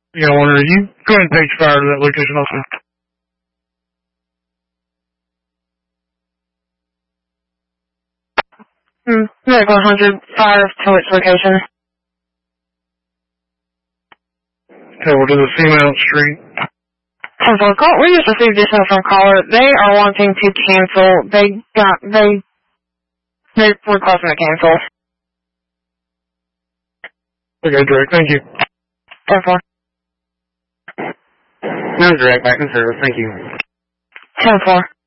Yeah, wonder you go ahead and take fire to that location also. Medical 100, fire to its location. Okay, we'll do the female street. 10-4, call. We just received this note from caller. They are wanting to cancel. They're requesting to cancel. Okay, direct, thank you. 10-4. No, direct, back in service, thank you. 10-4.